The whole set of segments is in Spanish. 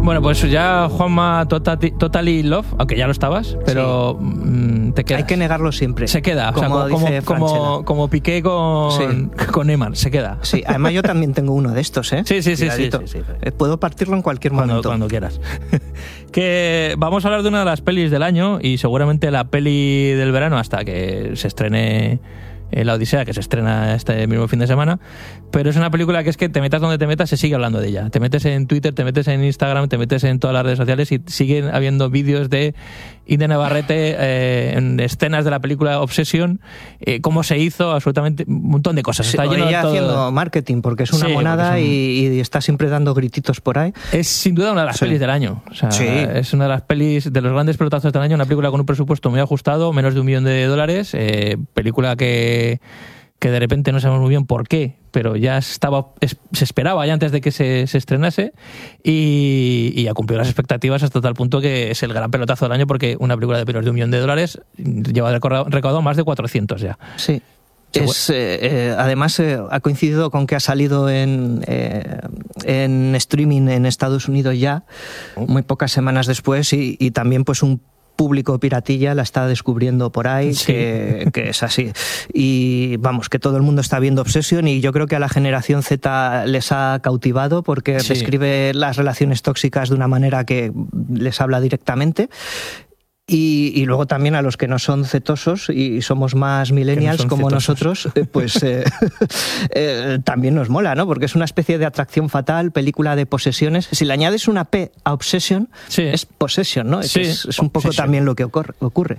Bueno, pues ya Juanma Totally Love, aunque ya lo estabas, pero sí. Te quedas. Hay que negarlo siempre. Se queda, como Piqué con Neymar, se queda. Sí, además yo también tengo uno de estos, ¿eh? Sí. Puedo partirlo en cualquier momento. Cuando quieras. Que vamos a hablar de una de las pelis del año y seguramente la peli del verano hasta que se estrene La Odisea, que se estrena este mismo fin de semana, pero es una película que es que te metas donde te metas se sigue hablando de ella. Te metes en Twitter, te metes en Instagram, te metes en todas las redes sociales y siguen habiendo vídeos de Inde Navarrete en escenas de la película Obsession, cómo se hizo, absolutamente un montón de cosas. Sí, está lleno ella de todo... haciendo marketing, porque es una monada y está siempre dando grititos por ahí. Es sin duda una de las pelis del año. O sea, es una de las pelis, de los grandes pelotazos del año, una película con un presupuesto muy ajustado, menos de $1 millón, película que de repente no sabemos muy bien por qué, pero ya se esperaba ya antes de que se estrenase y ha cumplido las expectativas hasta tal punto que es el gran pelotazo del año, porque una película de menos de $1 millón lleva recaudado más de 400 ya. Sí. Además ha coincidido con que ha salido en streaming en Estados Unidos ya, muy pocas semanas después, y también pues un público piratilla la está descubriendo por ahí, sí. que es así. Y vamos, que todo el mundo está viendo Obsession y yo creo que a la generación Z les ha cautivado porque describe las relaciones tóxicas de una manera que les habla directamente. Y luego también a los que no son zetosos y somos más millennials no como zetosos. Nosotros, pues también nos mola, ¿no? Porque es una especie de atracción fatal, película de posesiones. Si le añades una P a Obsession, es Possession, ¿no? Sí. Es un poco también lo que ocurre.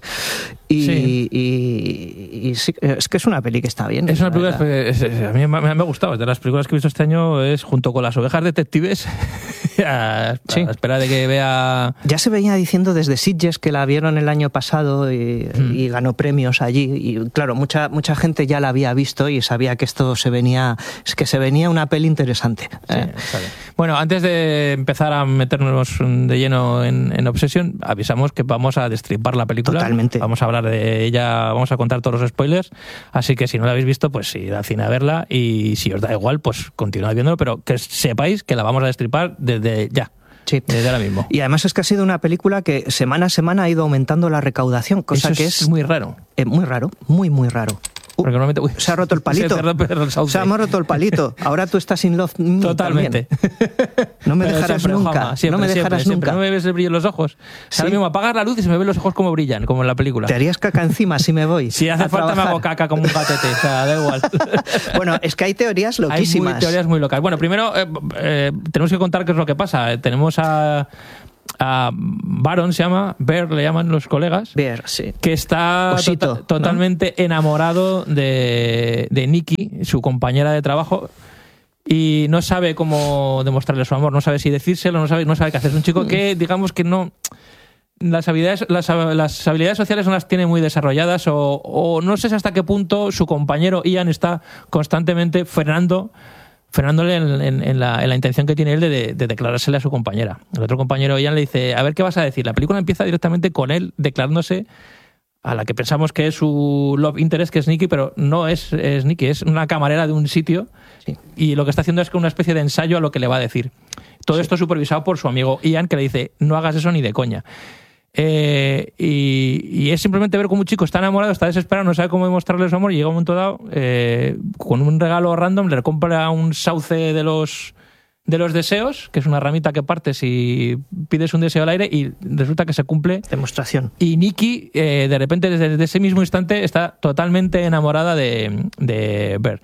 Y sí, es que es una peli que está bien. Es una película a mí me ha gustado. Es de las películas que he visto este año, es junto con Las ovejas detectives, a espera de que vea... Ya se venía diciendo desde Sitges que la vieron el año pasado y ganó premios allí, y claro, mucha gente ya la había visto y sabía que esto se venía una peli interesante. Bueno, antes de empezar a meternos de lleno en Obsession, avisamos que vamos a destripar la película. Totalmente. Vamos a hablar de ella, vamos a contar todos los spoilers, así que si no la habéis visto, pues id al cine a verla, y si os da igual, pues continuad viéndolo, pero que sepáis que la vamos a destripar desde ya. Sí. Desde ahora mismo. Y además es que ha sido una película que semana a semana ha ido aumentando la recaudación, cosa que es muy raro. Muy raro, muy raro. Porque normalmente, se ha roto el palito. Se ha roto el palito. Ahora tú estás in love. Totalmente. No me dejarás siempre, nunca. Juanma, siempre, no me dejarás siempre, nunca. No me ves el brillo en los ojos. ¿Sí? Ahora mismo apagas la luz y se me ven los ojos como brillan, como en la película. Te harías caca encima si me voy. Si hace falta me hago caca como un gatete. O sea, da igual. Bueno, es que hay teorías loquísimas. Hay teorías muy locas. Bueno, primero tenemos que contar qué es lo que pasa. Tenemos a Baron, se llama Bear, le llaman los colegas, Bear, sí. Que está totalmente enamorado de Nikki, su compañera de trabajo, y no sabe cómo demostrarle su amor, no sabe si decírselo, no sabe qué hacer. Es un chico que, digamos que no... Las habilidades sociales no las tiene muy desarrolladas, o no sé hasta qué punto su compañero Ian está constantemente frenándole en la intención que tiene él de declarársele a su compañera. El otro compañero Ian le dice, a ver qué vas a decir. La película empieza directamente con él declarándose a la que pensamos que es su love interest, que es Nikki, pero no es Nikki, es una camarera de un sitio, y lo que está haciendo es que una especie de ensayo a lo que le va a decir. Todo esto supervisado por su amigo Ian, que le dice, no hagas eso ni de coña. Y es simplemente ver cómo un chico está enamorado, está desesperado, no sabe cómo demostrarle su amor, y llega un momento dado, con un regalo random, le compra un sauce de los deseos, que es una ramita que partes y pides un deseo al aire, y resulta que se cumple. Demostración. Y Nikki, de repente, desde ese mismo instante, está totalmente enamorada de Bear.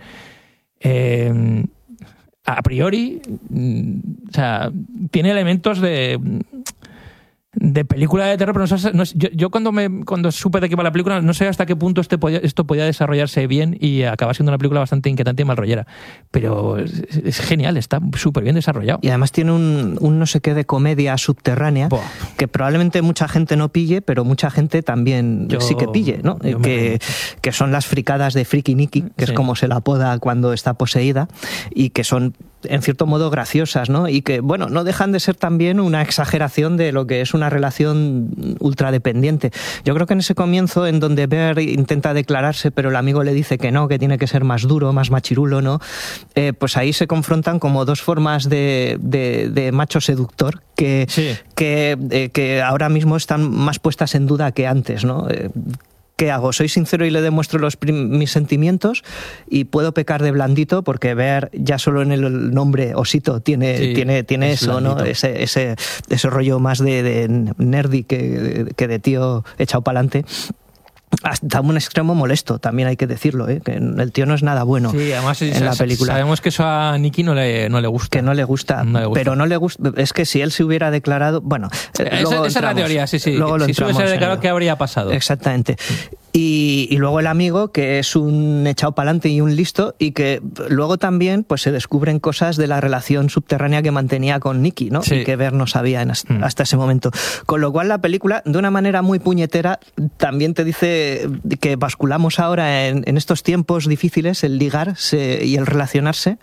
A priori, o sea, tiene elementos de película de terror, pero yo cuando supe de qué iba la película, no sé hasta qué punto esto podía desarrollarse bien y acaba siendo una película bastante inquietante y mal rollera. Pero es genial, está súper bien desarrollado. Y además tiene un no sé qué de comedia subterránea, que probablemente mucha gente no pille, pero mucha gente también sí que pille, ¿no? Que son las fricadas de Freaky Nikki, que es como se la apoda cuando está poseída, y que son en cierto modo graciosas, ¿no? Y que, bueno, no dejan de ser también una exageración de lo que es una relación ultradependiente. Yo creo que en ese comienzo, en donde Bear intenta declararse, pero el amigo le dice que no, que tiene que ser más duro, más machirulo, ¿no? Pues ahí se confrontan como dos formas de macho seductor que ahora mismo están más puestas en duda que antes, ¿no? ¿Qué hago? ¿Soy sincero y le demuestro mis sentimientos? Y puedo pecar de blandito, porque Bear ya solo en el nombre Osito tiene eso, blandito, ¿no? Ese rollo más de nerdy que de tío echado para adelante. Hasta un extremo molesto, también hay que decirlo, que el tío no es nada bueno, sí, además, en la película. Sabemos que eso a Nicky no le gusta. Que no le gusta, pero no le gusta. Es que si él se hubiera declarado... Bueno, esa es la teoría, sí. Luego si se hubiese declarado, ¿qué habría pasado? Exactamente. Y luego el amigo, que es un echado para adelante y un listo, y que luego también pues se descubren cosas de la relación subterránea que mantenía con Nicky, ¿no? Sí. Y que Bear no sabía hasta ese momento. Con lo cual la película, de una manera muy puñetera, también te dice que basculamos ahora en estos tiempos difíciles, el ligar y el relacionarse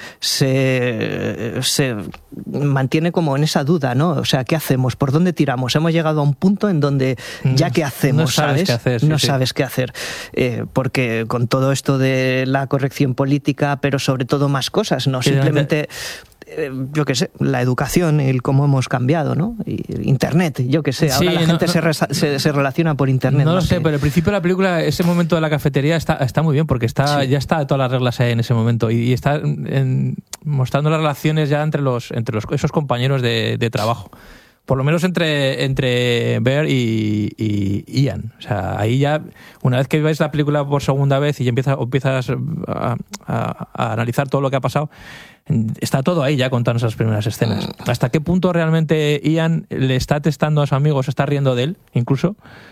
se mantiene como en esa duda, ¿no? O sea, ¿qué hacemos? ¿Por dónde tiramos? Hemos llegado a un punto en donde ya ¿qué hacemos? No sabes qué hacer, no sabes qué hacer, porque con todo esto de la corrección política, pero sobre todo más cosas, no simplemente... yo qué sé, la educación, el cómo hemos cambiado, ¿no? Internet, yo qué sé, ahora la gente se relaciona por Internet. No lo sé, pero al principio de la película, ese momento de la cafetería está muy bien, porque ya está todas las reglas en ese momento y está mostrando las relaciones ya entre esos compañeros de trabajo. Por lo menos entre Bear y Ian. O sea, ahí ya, una vez que veis la película por segunda vez y ya empiezas a analizar todo lo que ha pasado, está todo ahí ya contando esas primeras escenas. ¿Hasta qué punto realmente Ian le está testando a su amigo, se está riendo de él, incluso?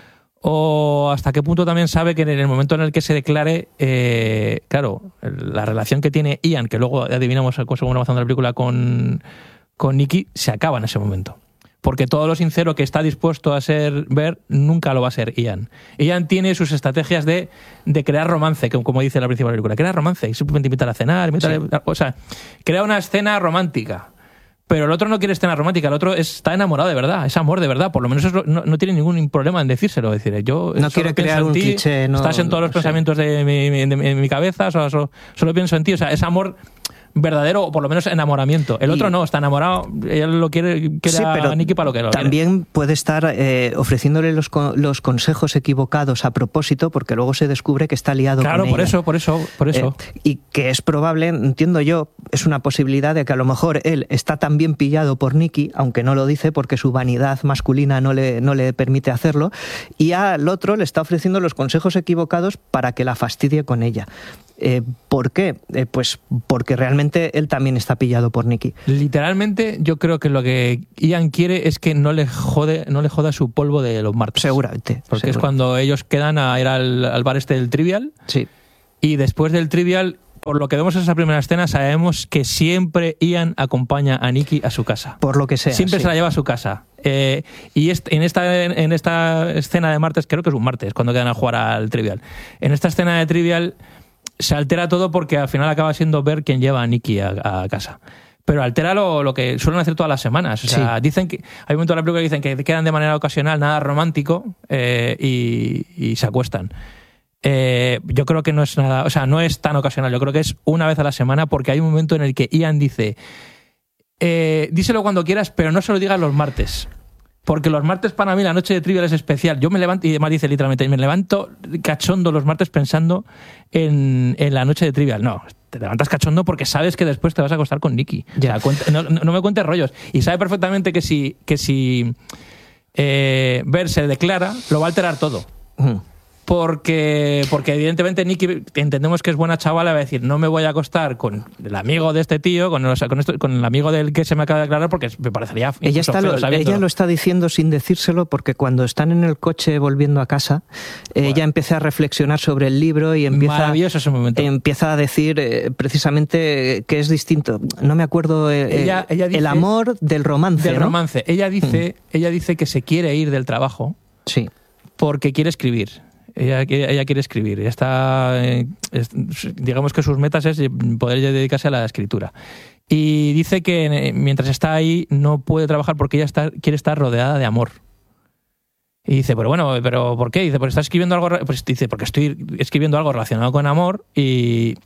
¿O hasta qué punto también sabe que en el momento en el que se declare, claro, la relación que tiene Ian, que luego adivinamos según avanzando la película con Nicky, se acaba en ese momento? Porque todo lo sincero que está dispuesto a ser Bear nunca lo va a ser Ian. Ian tiene sus estrategias de crear romance, como dice la principal película. Crea romance y simplemente invitar a cenar, o sea, crea una escena romántica. Pero el otro no quiere escena romántica, el otro está enamorado de verdad, es amor de verdad. Por lo menos no tiene ningún problema en decírselo. Es decir, yo no quiere crear un cliché. No, estás en todos los pensamientos de mi cabeza, solo pienso en ti. O sea, es amor verdadero, o por lo menos enamoramiento. El otro no, está enamorado, él lo quiere a Nicky para lo que lo también quiere. Puede estar ofreciéndole los consejos equivocados a propósito, porque luego se descubre que está liado con ella. Claro, por eso. Y que es probable, entiendo yo, es una posibilidad de que a lo mejor él está también pillado por Nicky, aunque no lo dice porque su vanidad masculina no le permite hacerlo, y al otro le está ofreciendo los consejos equivocados para que la fastidie con ella. ¿Por qué? Pues porque realmente él también está pillado por Nicky. Literalmente, yo creo que lo que Ian quiere es que no le joda su polvo de los martes. Seguramente. Porque es cuando ellos quedan a ir al bar del Trivial. Sí. Y después del Trivial, por lo que vemos en esa primera escena, sabemos que siempre Ian acompaña a Nicky a su casa. Por lo que sea. Siempre se la lleva a su casa. Y en esta escena de martes, creo que es un martes, cuando quedan a jugar al Trivial. En esta escena de Trivial se altera todo porque al final acaba siendo Bear quien lleva a Nicky a casa. Pero altera lo que suelen hacer todas las semanas. O sea, dicen que hay un momento de la película que dicen que quedan de manera ocasional, nada romántico, y se acuestan. Yo creo que no es nada, o sea, no es tan ocasional. Yo creo que es una vez a la semana, porque hay un momento en el que Ian dice, díselo cuando quieras, pero no se lo digas los martes. Porque los martes para mí la noche de Trivial es especial. Yo me levanto, y además dice literalmente, me levanto cachondo los martes pensando en la noche de Trivial. No, te levantas cachondo porque sabes que después te vas a acostar con Nicky. Ya. O sea, no me cuentes rollos. Y sabe perfectamente que si Bear se declara, lo va a alterar todo. Porque evidentemente Nicky, entendemos que es buena chavala, va a decir, no me voy a acostar con el amigo de este tío, con el amigo del que se me acaba de declarar, porque me parecería ella lo está diciendo sin decírselo, porque cuando están en el coche volviendo a casa, ella empieza a reflexionar sobre el libro y maravilloso ese momento. Empieza a decir precisamente que es distinto. No me acuerdo, ella dice, el amor del romance. Del romance. Ella dice que se quiere ir del trabajo, sí, porque quiere escribir. Ella quiere escribir. Ella está, digamos que sus metas es poder dedicarse a la escritura. Y dice que mientras está ahí no puede trabajar porque ella quiere estar rodeada de amor. Y dice, pero bueno, ¿pero por qué? Dice, pues está escribiendo algo... Pues dice, porque estoy escribiendo algo relacionado con amor y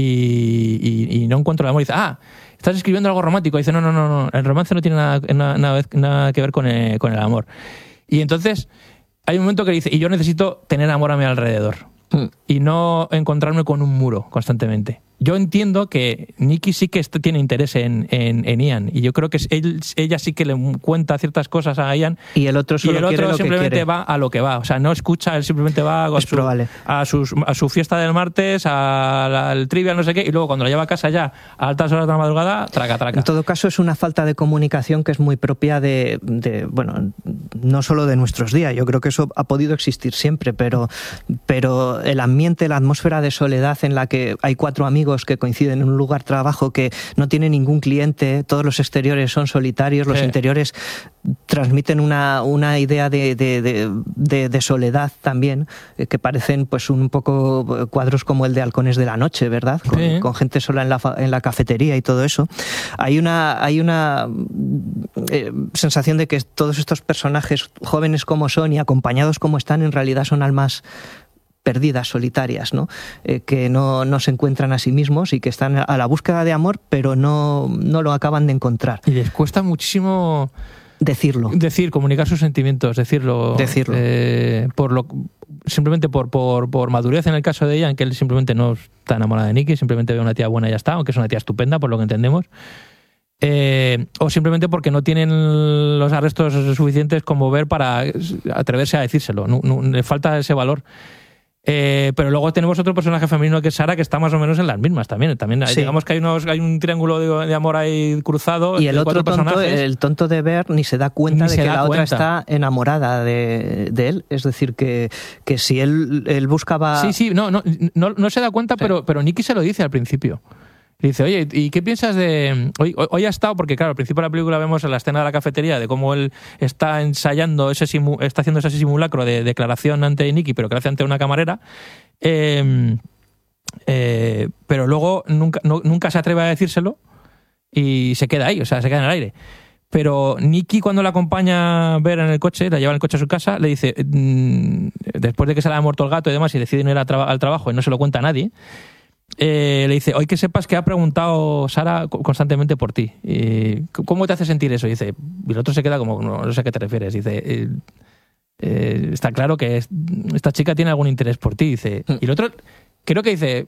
no encuentro el amor. Y dice, estás escribiendo algo romántico. Y dice, no, el romance no tiene nada que ver con el amor. Y entonces hay un momento que dice, y yo necesito tener amor a mi alrededor y no encontrarme con un muro constantemente. Yo entiendo que Nikki sí que tiene interés en Ian, y yo creo que ella sí que le cuenta ciertas cosas a Ian, y el otro simplemente va a lo que va, o sea, no escucha, él simplemente va a su fiesta del martes, al trivial, no sé qué, y luego cuando la lleva a casa ya a altas horas de la madrugada, traca. En todo caso es una falta de comunicación que es muy propia de bueno, no solo de nuestros días, yo creo que eso ha podido existir siempre, pero el ambiente, la atmósfera de soledad en la que hay 4 amigos que coinciden en un lugar de trabajo, que no tiene ningún cliente, todos los exteriores son solitarios, los interiores transmiten una idea de soledad también, que parecen pues un poco cuadros como el de Halcones de la Noche, ¿verdad? Con gente sola en la cafetería y todo eso. Hay una sensación de que todos estos personajes, jóvenes como son y acompañados como están, en realidad son almas perdidas, solitarias, ¿no? Que no se encuentran a sí mismos y que están a la búsqueda de amor, pero no lo acaban de encontrar. Y les cuesta muchísimo comunicar sus sentimientos, decirlo. Simplemente por madurez en el caso de ella, en que él simplemente no está enamorado de Nikki, simplemente ve a una tía buena y ya está, aunque es una tía estupenda, por lo que entendemos. O simplemente porque no tienen los arrestos suficientes como ver para atreverse a decírselo. No, le falta ese valor. Pero luego tenemos otro personaje femenino que es Sara, que está más o menos en las mismas también sí. Digamos que hay un triángulo de amor ahí cruzado. Y el otro tonto, el tonto de Bert, ni se da cuenta de que la otra está enamorada de él. Es decir, que si él buscaba... Sí, no se da cuenta, sí. Pero Nikki se lo dice al principio. Y dice, oye, ¿y qué piensas de...? Hoy ha estado, porque claro, al principio de la película vemos en la escena de la cafetería de cómo él está ensayando, está haciendo ese simulacro de declaración ante Nikki, pero que lo hace ante una camarera. Pero luego nunca se atreve a decírselo y se queda ahí, o sea, se queda en el aire. Pero Nikki, cuando la acompaña a ver en el coche, la lleva en el coche a su casa, le dice, después de que se le haya muerto el gato y demás, y deciden ir al trabajo y no se lo cuenta a nadie, le dice, hoy que sepas que ha preguntado Sara constantemente por ti. ¿Cómo te hace sentir eso? Y dice, y el otro se queda como, no sé a qué te refieres. Dice, está claro que esta chica tiene algún interés por ti. Dice, y el otro creo que dice,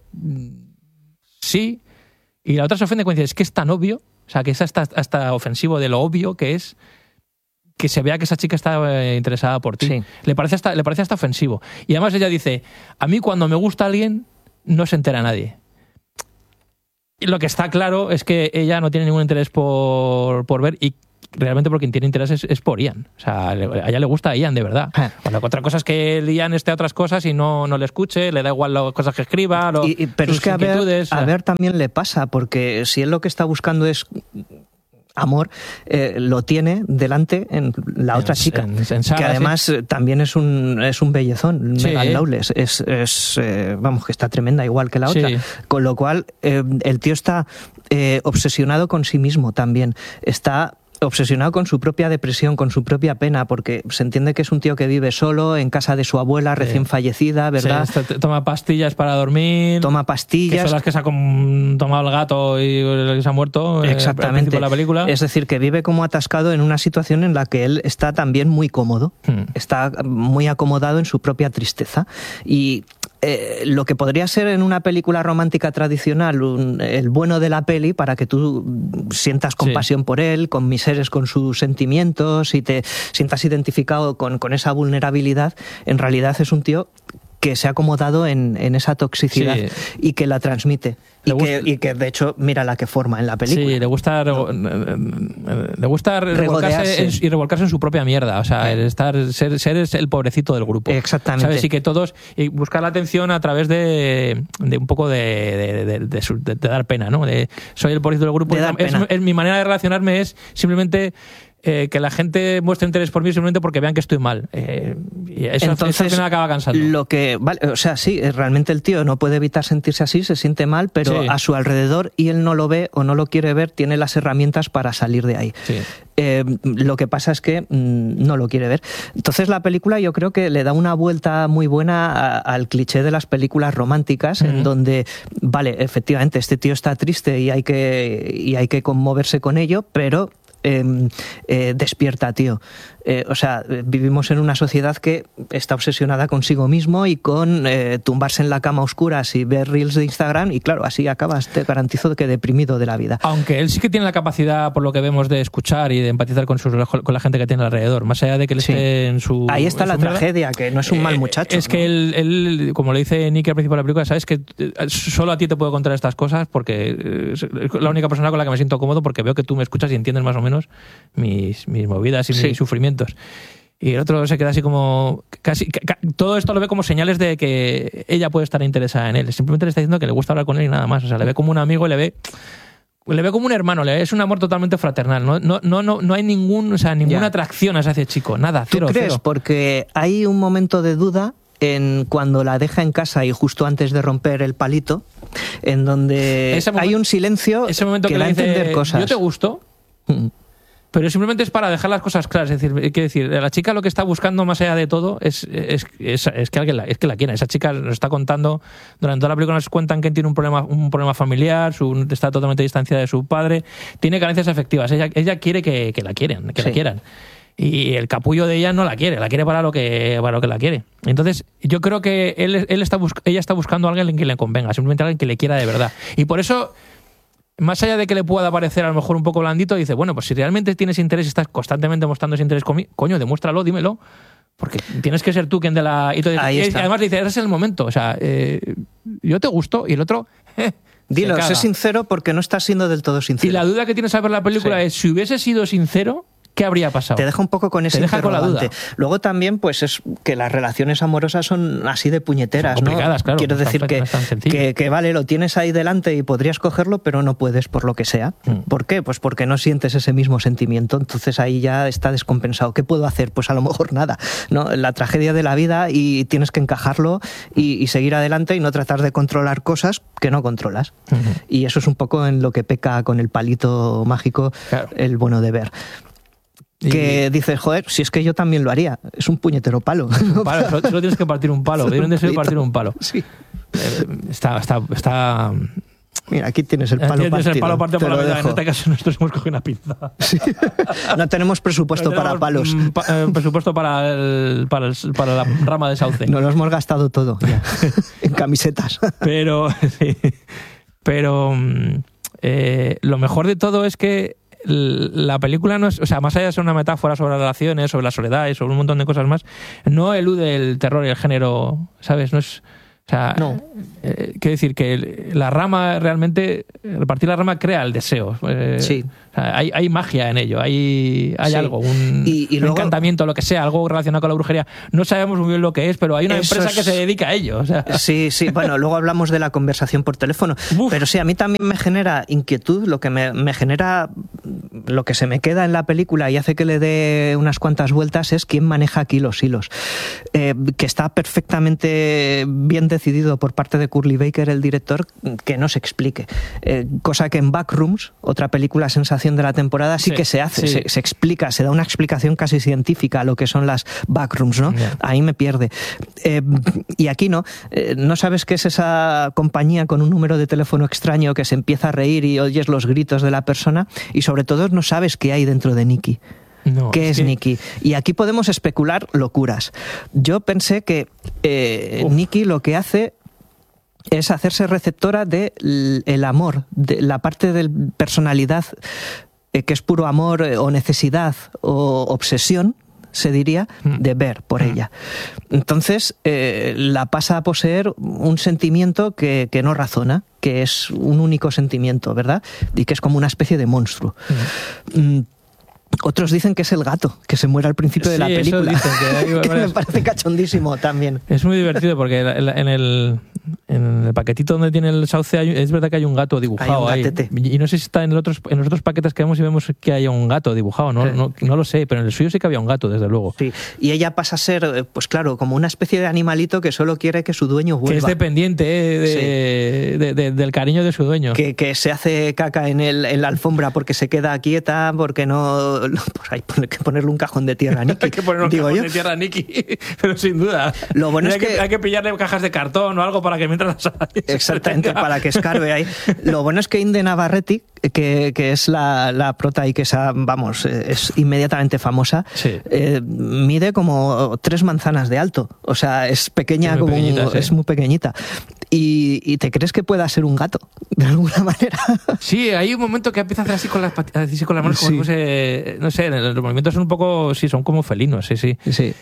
sí. Y la otra se ofende cuando dice, es que es tan obvio, o sea, que es hasta ofensivo de lo obvio que es que se vea que esa chica está interesada por ti. Sí. Le parece hasta ofensivo. Y además ella dice, a mí cuando me gusta alguien no se entera nadie. Y lo que está claro es que ella no tiene ningún interés por ver, y realmente por quien tiene interés es por Ian. O sea, a ella le gusta a Ian de verdad. Bueno, otra cosa es que el Ian esté a otras cosas y no le escuche, le da igual las cosas que escriba, pero es que a ver también le pasa, porque si él lo que está buscando es amor, lo tiene delante en la otra chica, Sara, que además también es un bellezón, sí. Megan Lawless, vamos, que está tremenda igual que la otra, sí. Con lo cual el tío está obsesionado con sí mismo también, está obsesionado con su propia depresión, con su propia pena, porque se entiende que es un tío que vive solo en casa de su abuela recién fallecida, ¿verdad? Sí, toma pastillas para dormir. Toma pastillas. Que son las que se ha tomado el gato y se ha muerto. Exactamente. De la película. Es decir, que vive como atascado en una situación en la que él está también muy cómodo. Está muy acomodado en su propia tristeza. Y lo que podría ser en una película romántica tradicional el bueno de la peli, para que tú sientas compasión por él, conmiseres con sus sentimientos y te sientas identificado con esa vulnerabilidad, en realidad es un tío que se ha acomodado en esa toxicidad, sí. Y que la transmite. Y que de hecho, mira la que forma en la película. Sí, le gusta revolcarse en su propia mierda. O sea, ser el pobrecito del grupo. Exactamente. ¿Sabes? Y que todos, y buscar la atención a través de un poco de dar pena, ¿no? Soy el pobrecito del grupo. Mi manera de relacionarme es simplemente que la gente muestre interés por mí simplemente porque vean que estoy mal. Y eso me acaba cansando. Vale, o sea, sí, realmente el tío no puede evitar sentirse así, se siente mal, pero a su alrededor y él no lo ve o no lo quiere ver, tiene las herramientas para salir de ahí. Sí. Lo que pasa es que no lo quiere ver. Entonces la película yo creo que le da una vuelta muy buena al cliché de las películas románticas, en donde, vale, efectivamente, este tío está triste y hay que conmoverse con ello, pero despierta, tío. O sea, vivimos en una sociedad que está obsesionada consigo mismo y con tumbarse en la cama a oscuras y ver reels de Instagram, y claro, así acabas, te garantizo que deprimido de la vida. Aunque él sí que tiene la capacidad, por lo que vemos, de escuchar y de empatizar con la gente que tiene alrededor, más allá de que él esté en su... Ahí está la tragedia, que no es un mal muchacho. Es que él, como le dice Nicky al principio de la película, sabes que solo a ti te puedo contar estas cosas porque es la única persona con la que me siento cómodo, porque veo que tú me escuchas y entiendes más o menos mis movidas y mis sufrimientos. Y el otro se queda así como... todo esto lo ve como señales de que ella puede estar interesada en él. Simplemente le está diciendo que le gusta hablar con él y nada más. O sea, le ve como un amigo y le ve como un hermano. Es un amor totalmente fraternal. No hay ninguna atracción hacia ese chico. Nada, cero. ¿Tú crees? Cero. Porque hay un momento de duda cuando la deja en casa y justo antes de romper el palito, en donde hay un silencio ese momento que da a le dice, entender cosas. Yo te gusto. Pero simplemente es para dejar las cosas claras. Es decir, la chica lo que está buscando más allá de todo es que alguien la quiera. Esa chica nos está contando, durante toda la película nos cuentan que tiene un problema familiar, está totalmente distanciada de su padre, tiene carencias afectivas. Ella quiere que la quieran, la quieran. Y el capullo de ella no la quiere para lo que la quiere. Entonces, yo creo que ella está buscando a alguien que le convenga, simplemente a alguien que le quiera de verdad. Y por eso, más allá de que le pueda parecer a lo mejor un poco blandito, dice, bueno, pues si realmente tienes interés y estás constantemente mostrando ese interés conmigo, coño, demuéstralo, dímelo, porque tienes que ser tú quien de la... Y además le dice, ese es el momento, o sea, yo te gusto, y el otro... Dilo, sé sincero porque no estás siendo del todo sincero. Y la duda que tienes al ver la película es, si hubiese sido sincero, ¿qué habría pasasado? Te deja un poco con ese interrogante. Con la duda. Luego también, pues es que las relaciones amorosas son así de puñeteras, son complicadas, ¿no? Claro. Quiero decir que vale, lo tienes ahí delante y podrías cogerlo, pero no puedes por lo que sea. ¿Por qué? Pues porque no sientes ese mismo sentimiento, entonces ahí ya está descompensado. ¿Qué puedo hacer? Pues a lo mejor nada, ¿no? La tragedia de la vida, y tienes que encajarlo y seguir adelante y no tratar de controlar cosas que no controlas. Y eso es un poco en lo que peca con el palito mágico, el bueno de ver. Que dices, joder, si es que yo también lo haría. Es un puñetero palo. Un palo, solo tienes que partir un palo. Tiene un deseo de partir un palo. Sí. Está... Mira, aquí tienes el palo partido. Tienes el palo partido por la mitad. En este caso nosotros hemos cogido una pinza. Sí. No tenemos presupuesto para palos. Presupuesto para la rama de sauce. Nos lo hemos gastado todo ya, en camisetas. Pero lo mejor de todo es que la película no es, o sea, más allá de ser una metáfora sobre las relaciones, sobre la soledad y sobre un montón de cosas más, no elude el terror y el género, ¿sabes? No es, o sea, no. Quiero decir que la rama realmente, repartir la rama crea el deseo. Sí. O sea, hay magia en ello, hay sí. algo, un luego, encantamiento, lo que sea, algo relacionado con la brujería. No sabemos muy bien lo que es, pero hay una empresa que se dedica a ello. O sea. Sí, bueno, luego hablamos de la conversación por teléfono. Pero sí, a mí también me genera inquietud, lo que me genera, lo que se me queda en la película y hace que le dé unas cuantas vueltas es quién maneja aquí los hilos. Que está perfectamente bien decidido por parte de Curly Baker, el director, que no se explique. Cosa que en Backrooms, otra película sensación de la temporada, sí que se hace, sí. Se explica, se da una explicación casi científica a lo que son las backrooms, ¿no? Yeah. Ahí me pierde. Y aquí no. No sabes qué es esa compañía con un número de teléfono extraño que se empieza a reír y oyes los gritos de la persona, y sobre todo no sabes qué hay dentro de Nicky. No, ¿Qué es Nicky? Y aquí podemos especular locuras. Yo pensé que Nicky lo que hace es hacerse receptora del amor, de la parte de personalidad que es puro amor o necesidad o obsesión, se diría, de ver por ella. Entonces la pasa a poseer un sentimiento que no razona, que es un único sentimiento, ¿verdad? Y que es como una especie de monstruo. Otros dicen que es el gato, que se muere al principio de la película. Eso dicen, que me parece cachondísimo también. Es muy divertido porque en el paquetito donde tiene el sauce es verdad que hay un gato dibujado ahí. Y no sé si está en los otros paquetes que vemos y vemos que haya un gato dibujado. No lo sé, pero en el suyo sí que había un gato, desde luego. Sí, y ella pasa a ser, pues claro, como una especie de animalito que solo quiere que su dueño vuelva. Que es dependiente del cariño de su dueño. Que se hace caca en la alfombra porque se queda quieta, porque no... Pues hay que ponerle un cajón de tierra a Nikki. Hay que ponerle un cajón de tierra a Nikki, pero sin duda. Lo bueno es que hay que pillarle cajas de cartón o algo para que mientras... Exactamente, para que escarbe ahí. Lo bueno es que Inde Navarrete, que es la prota y que es inmediatamente famosa, sí. Mide como 3 manzanas de alto. O sea, es pequeña, es muy pequeñita. Y te crees que pueda ser un gato, de alguna manera. Sí, hay un momento que empieza a hacer así con las manos, como no sé, los movimientos son un poco, sí, son como felinos, sí.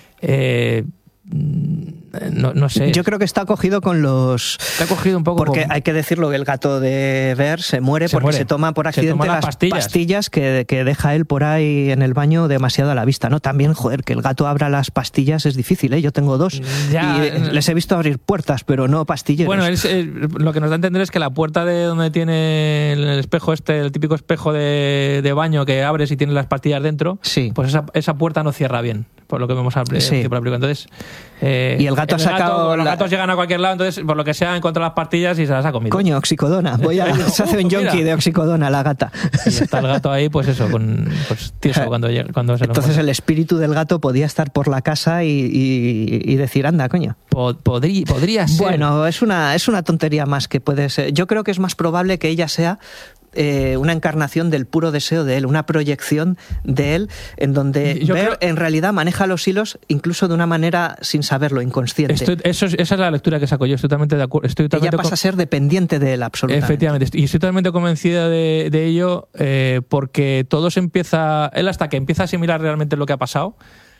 No sé. Yo creo que está cogido con los... Está cogido un poco porque hay que decirlo, que el gato de Ver se muere porque se toma por accidente las pastillas que deja él por ahí en el baño demasiado a la vista, ¿no? También, joder, que el gato abra las pastillas es difícil, ¿eh? Yo tengo 2 y les he visto abrir puertas, pero no pastilleros. Bueno, lo que nos da a entender es que la puerta de donde tiene el espejo el típico espejo de baño que abres y tiene las pastillas dentro, sí. Pues esa puerta no cierra bien, por lo que vemos al principio. Entonces... y el gato ha sacado... Los gatos llegan a cualquier lado, entonces, por lo que sea, encuentra las pastillas y se las ha comido. Coño, oxicodona. Se hace un yonki de oxicodona la gata. Y está el gato ahí, pues eso, tieso cuando se lo entonces el espíritu del gato podía estar por la casa y decir, anda, coño. Podría ser. Bueno, es una tontería más que puede ser. Yo creo que es más probable que ella sea una encarnación del puro deseo de él, una proyección de él, en donde en realidad maneja los hilos incluso de una manera sin saberlo, inconsciente. Esa es la lectura que saco yo, estoy totalmente de acuerdo. Ella pasa a ser dependiente de él, absolutamente. Efectivamente, y estoy totalmente convencida de ello, porque todo se empieza... Él hasta que empieza a asimilar realmente lo que ha pasado,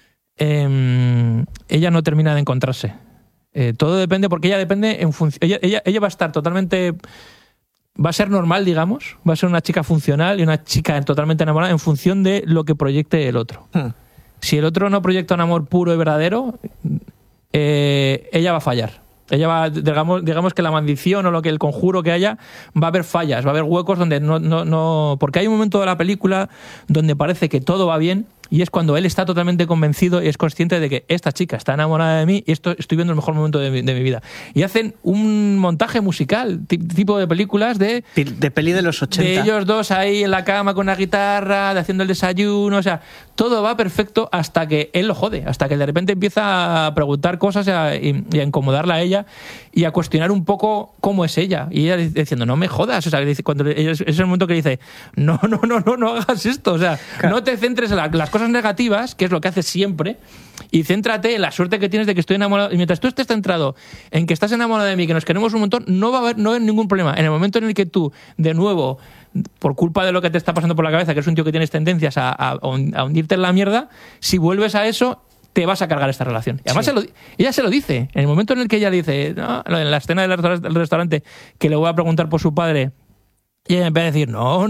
ella no termina de encontrarse. Todo depende, porque ella depende en función... Ella va a estar totalmente... Va a ser normal, digamos, va a ser una chica funcional y una chica totalmente enamorada en función de lo que proyecte el otro. Si el otro no proyecta un amor puro y verdadero, ella va a fallar. Ella va, digamos que la maldición o el conjuro que haya, va a haber fallas, va a haber huecos donde no... Porque hay un momento de la película donde parece que todo va bien, y es cuando él está totalmente convencido y es consciente de que esta chica está enamorada de mí y estoy viendo el mejor momento de mi vida. Y hacen un montaje musical, tipo de películas de peli de los 80. De ellos dos ahí en la cama con la guitarra, haciendo el desayuno, o sea, todo va perfecto hasta que él lo jode, hasta que de repente empieza a preguntar cosas y a incomodarla a ella y a cuestionar un poco cómo es ella. Y ella diciendo, no me jodas, o sea, cuando es el momento que dice, no hagas esto, o sea, claro. No te centres en las cosas negativas, que es lo que haces siempre, y céntrate en la suerte que tienes de que estoy enamorado. Y mientras tú estés centrado en que estás enamorado de mí, que nos queremos un montón, no va a haber ningún problema. En el momento en el que tú, de nuevo, por culpa de lo que te está pasando por la cabeza, que es un tío que tienes tendencias a hundirte en la mierda, si vuelves a eso, te vas a cargar esta relación. Y además sí. Ella se lo dice. En el momento en el que ella le dice, no, en la escena del restaurante, que le voy a preguntar por su padre, y ella empieza a decir, no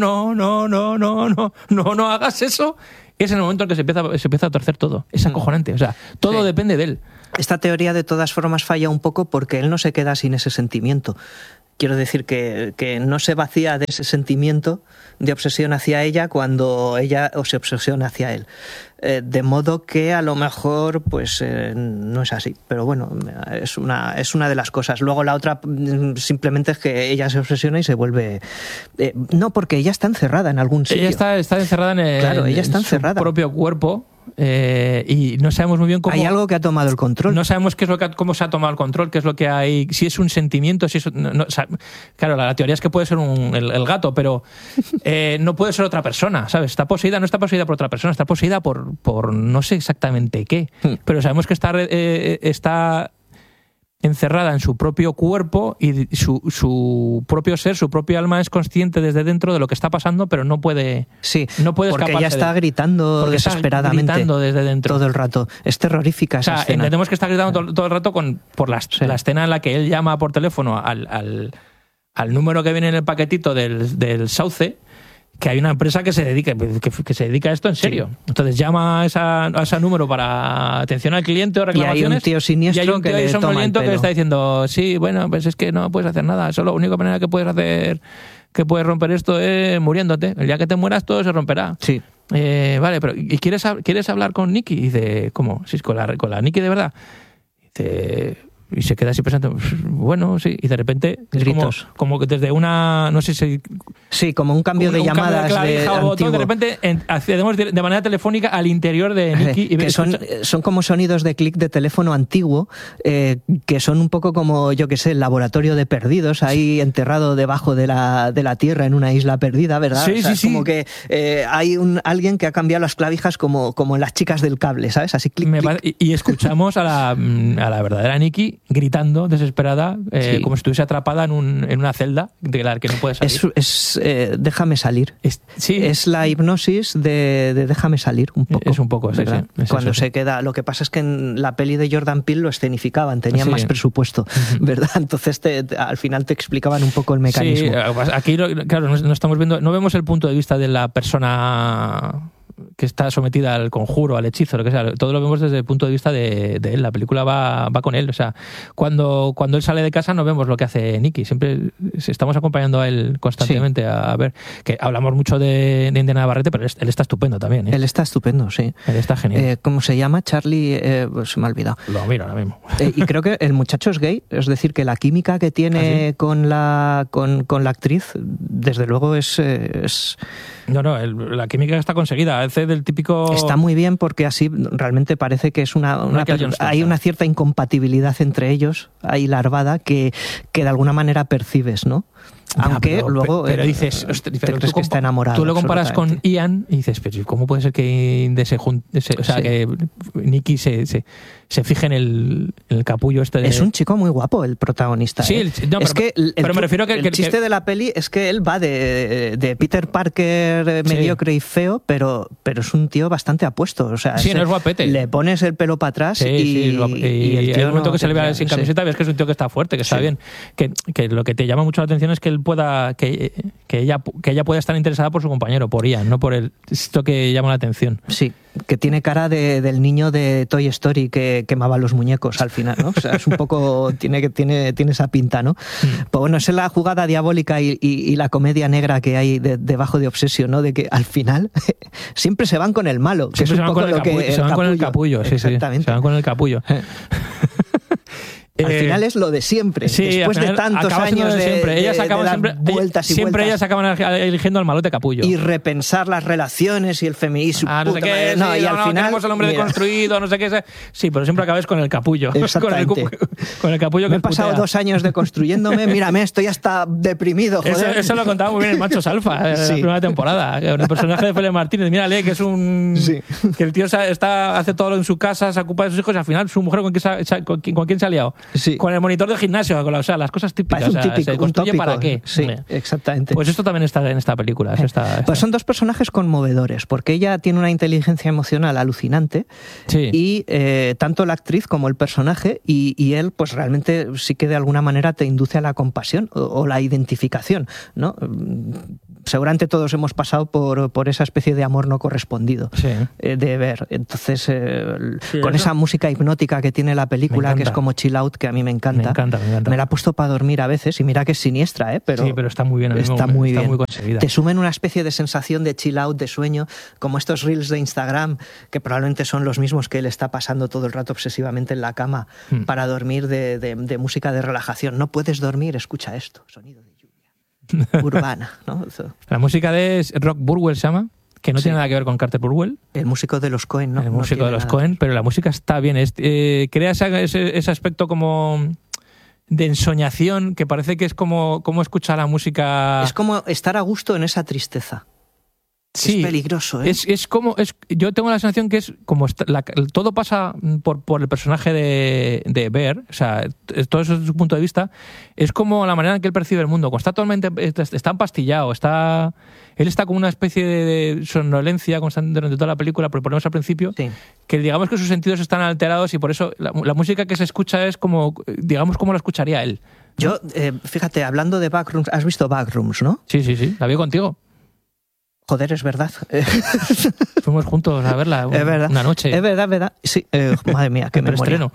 hagas eso, es en el momento en que se empieza a torcer todo. Es acojonante. O sea, todo depende de él. Esta teoría, de todas formas, falla un poco porque él no se queda sin ese sentimiento. Quiero decir que no se vacía de ese sentimiento de obsesión hacia ella cuando ella se obsesiona hacia él. De modo que a lo mejor pues no es así. Pero bueno, es una de las cosas. Luego la otra simplemente es que ella se obsesiona y se vuelve... no, porque ella está encerrada en algún sitio. Ella está encerrada en su propio cuerpo. Y no sabemos muy bien cómo... Hay algo que ha tomado el control. No sabemos cómo se ha tomado el control, qué es lo que hay, si es un sentimiento, si es... claro, la teoría es que puede ser el gato, pero no puede ser otra persona, ¿sabes? No está poseída por otra persona, está poseída por no sé exactamente qué, pero sabemos que está encerrada en su propio cuerpo y su propio ser, su propio alma es consciente desde dentro de lo que está pasando, pero no puede porque ella está gritando desesperadamente, gritando desde dentro todo el rato. Es terrorífica esa escena. Entendemos que está gritando todo el rato por la escena en la que él llama por teléfono al número que viene en el paquetito del sauce, que hay una empresa que se dedica a esto en serio. Sí. Entonces llama a ese número para atención al cliente o reclamaciones. Y hay un tío siniestro que le toma el pelo. Que le está diciendo, sí, bueno, pues es que no puedes hacer nada. Eso es la única manera que puedes hacer, que puedes romper esto es muriéndote. El día que te mueras todo se romperá. Sí. Vale, pero ¿y quieres hablar con Nicky? Y dice, ¿cómo? ¿Sí, con la Nicky de verdad? Dice... Y se queda así pensando, bueno, sí, y de repente gritos. Como que desde una, no sé si... Sí, como un cambio de llamadas de botón, de repente accedemos de manera telefónica al interior de Nicky. Que son como sonidos de clic de teléfono antiguo, que son un poco como, yo qué sé, el laboratorio de perdidos, ahí enterrado debajo de la tierra en una isla perdida, ¿verdad? Sí, o sea, sí, como que hay alguien que ha cambiado las clavijas como en las chicas del cable, ¿sabes? Así clic, clic. Y escuchamos a la verdadera Nicky gritando desesperada, sí. Como si estuviese atrapada en una celda de la que no puede salir. Es déjame salir. Sí. Es la hipnosis de déjame salir un poco. Es un poco, sí. Cuando se queda. Lo que pasa es que en la peli de Jordan Peele lo escenificaban, tenían más presupuesto, ¿verdad? Entonces al final te explicaban un poco el mecanismo. Sí, aquí claro, no estamos viendo, no vemos el punto de vista de la persona que está sometida al conjuro, al hechizo, lo que sea. Todo lo vemos desde el punto de vista de él. La película va con él. O sea, cuando él sale de casa no vemos lo que hace Nicky. Siempre estamos acompañando a él constantemente. Sí. A ver, que hablamos mucho de Indiana Navarrete, pero él está estupendo también. Él está estupendo, sí. Él está genial. ¿Cómo se llama? Charlie, se me ha olvidado. Lo miro ahora mismo. Y creo que el muchacho es gay, es decir, que la química que tiene con la actriz, desde luego es... No, la química está conseguida. Es del típico... Está muy bien porque así realmente parece que es hay una cierta incompatibilidad entre ellos, ahí larvada, que de alguna manera percibes, ¿no? Aunque luego pero dices, crees que está enamorado. Tú lo comparas con Ian y dices, pero ¿cómo puede ser que que Nicky se fije en el capullo este de... Es un chico muy guapo el protagonista. Sí, pero me refiero que el chiste de la peli es que él va de Peter Parker mediocre y feo, pero es un tío bastante apuesto. O sea, no es guapete. Le pones el pelo para atrás y el tío hay un momento que se le ve sin camiseta, ves que es un tío que está fuerte, que está bien. Que lo que te llama mucho la atención es que él que ella pueda estar interesada por su compañero, por Ian, no por esto que llama la atención. Sí, que tiene cara del niño de Toy Story que quemaba los muñecos al final, ¿no? O sea, es un poco tiene esa pinta, ¿no? Pues bueno, es la jugada diabólica y la comedia negra que hay debajo de Obsession, ¿no? De que al final siempre se van con el malo, que siempre es un poco lo que se van con el capullo, sí, exactamente. Se van con el capullo. Al final es lo de siempre. Sí, después de tantos años de siempre. Ellas acaban vueltas y siempre vueltas. Ellas acaban eligiendo al malote capullo. Y repensar las relaciones y el feminismo. No sé qué, y al final tenemos el hombre deconstruido, no sé qué. Sí, pero siempre acabas con el capullo. Exactamente. Con el capullo que me he pasado 2 años deconstruyéndome, mírame, estoy hasta deprimido, joder. Eso lo contaba muy bien el Machos Alfa en la primera temporada. El personaje de Félix Martínez, mírale, que es un... Sí. Que el tío hace todo en su casa, se ocupa de sus hijos y al final su mujer ¿con quién se ha liado? Sí. Con el monitor del gimnasio, o sea, las cosas típicas. ¿Se construye para qué? Sí, exactamente. Pues esto también está en esta película. Pues son 2 personajes conmovedores, porque ella tiene una inteligencia emocional alucinante y tanto la actriz como el personaje y él, pues realmente sí que de alguna manera te induce a la compasión o la identificación, ¿no? Seguramente todos hemos pasado por esa especie de amor no correspondido de ver. Entonces, con esa música hipnótica que tiene la película, que es como chill out, que a mí me encanta. Me encanta. Me la he puesto para dormir a veces y mira que es siniestra, pero está muy bien. Está muy conseguida. Te sumen una especie de sensación de chill out, de sueño, como estos reels de Instagram, que probablemente son los mismos que él está pasando todo el rato obsesivamente en la cama para dormir de música de relajación. No puedes dormir, escucha esto, sonido de lluvia urbana, ¿no? La música de Rock Burwell se llama, que no tiene nada que ver con Carter Burwell. El músico de los Coen, ¿no? El músico de los Coen, pero la música está bien. Crea ese aspecto como de ensoñación, que parece que es como escuchar la música... Es como estar a gusto en esa tristeza. Sí, es peligroso, ¿eh? Yo tengo la sensación que es como todo pasa por el personaje de Bear, o sea, todo eso desde su punto de vista, es como la manera en que él percibe el mundo. Cuando está empastillado, él está como una especie de somnolencia constante durante toda la película, pero ponemos al principio, que digamos que sus sentidos están alterados y por eso la música que se escucha es como, digamos, como la escucharía él, ¿no? Yo, fíjate, hablando de Backrooms, has visto Backrooms, ¿no? Sí, la vi contigo. Joder, es verdad. Fuimos juntos a verla una noche. Es verdad. Sí, madre mía, qué memoria.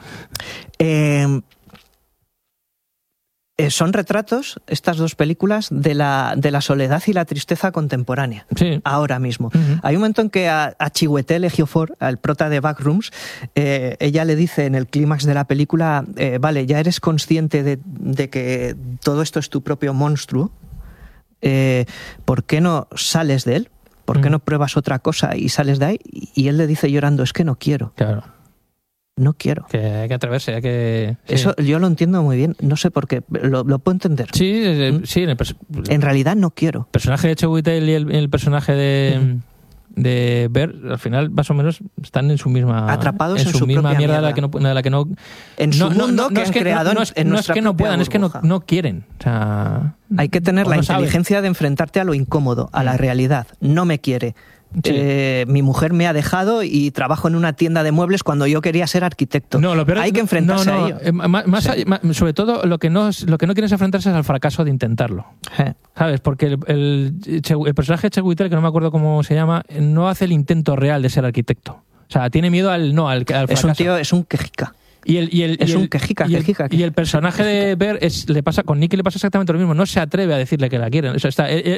Son retratos, estas dos películas, de la soledad y la tristeza contemporánea. Sí. Ahora mismo. Uh-huh. Hay un momento en que a Chiwetel Ejiofor, al prota de Backrooms, ella le dice en el clímax de la película, vale, ya eres consciente de que todo esto es tu propio monstruo, ¿por qué no sales de él? ¿Por qué no pruebas otra cosa y sales de ahí? Y él le dice llorando, es que no quiero. Claro. No quiero. Que hay que atreverse, hay que... Sí. Eso yo lo entiendo muy bien, no sé por qué, lo puedo entender. Sí, sí. En realidad no quiero. El personaje de Chiwetel y el personaje de Bear, al final, más o menos, están en su misma... Atrapados en su misma mierda de la que no... En su mundo que han creado en no es que no puedan, burbuja. Es que no quieren. O sea, hay que tener la inteligencia de enfrentarte a lo incómodo, a la realidad. No me quiere. Sí. Mi mujer me ha dejado y trabajo en una tienda de muebles cuando yo quería ser arquitecto. No, lo peor hay que enfrentarse a ello. Sobre todo lo que no quieres enfrentarse es al fracaso de intentarlo. ¿Sabes? Porque el personaje de Chiwetel, que no me acuerdo cómo se llama, no hace el intento real de ser arquitecto. O sea, tiene miedo al fracaso. Es un tío, es un quejica. Es un quejica. Y el personaje de Bear con Nicky le pasa exactamente lo mismo. No se atreve a decirle que la quieren. O sea,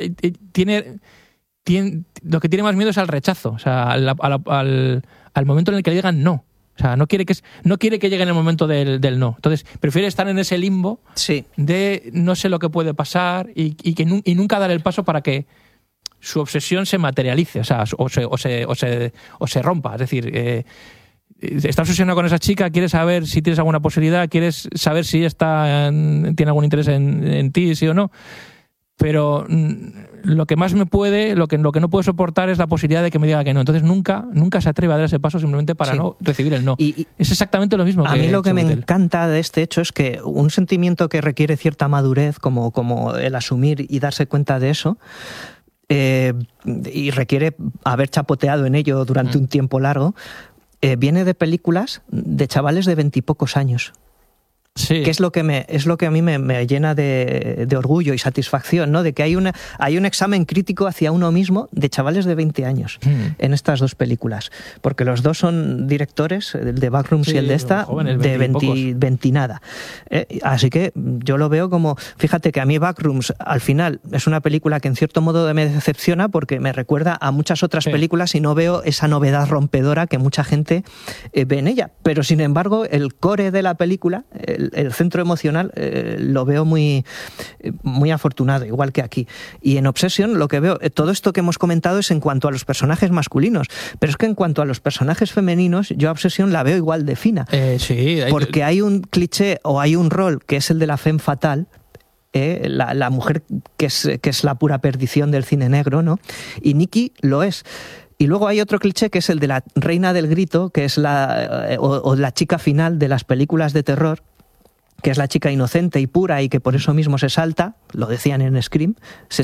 lo que tiene más miedo es al rechazo, o sea, al momento en el que le digan no. O sea, no quiere que llegue en el momento del no. Entonces, prefiere estar en ese limbo de no sé lo que puede pasar y nunca dar el paso para que su obsesión se materialice, o sea, o se rompa. Es decir, estás obsesionado con esa chica, quieres saber si tienes alguna posibilidad, quieres saber si tiene algún interés en ti, sí o no. Pero lo que más me puede, lo que no puedo soportar es la posibilidad de que me diga que no. Entonces nunca se atreve a dar ese paso simplemente para no recibir el no. Y es exactamente lo mismo. A mí lo que me encanta de este hecho es que un sentimiento que requiere cierta madurez, como el asumir y darse cuenta de eso, y requiere haber chapoteado en ello durante un tiempo largo, viene de películas de chavales de 20 y pocos años. Sí. Que es lo que a mí me llena de orgullo y satisfacción, ¿no? De que hay un examen crítico hacia uno mismo de chavales de 20 años en estas dos películas. Porque los dos son directores, el de Backrooms y el de esta, jóvenes, de 20 y nada. Así que yo lo veo como... Fíjate que a mí Backrooms, al final, es una película que en cierto modo me decepciona porque me recuerda a muchas otras películas y no veo esa novedad rompedora que mucha gente ve en ella. Pero, sin embargo, el core de la película... El centro emocional lo veo muy afortunado, igual que aquí. Y en Obsession lo que veo, todo esto que hemos comentado es en cuanto a los personajes masculinos, pero es que en cuanto a los personajes femeninos, yo a Obsession la veo igual de fina. Porque hay un cliché o hay un rol que es el de la femme fatale, la mujer que es la pura perdición del cine negro, ¿no? Y Nicky lo es. Y luego hay otro cliché que es el de la reina del grito, que es la chica final de las películas de terror, que es la chica inocente y pura y que por eso mismo se salva, que lo decían en Scream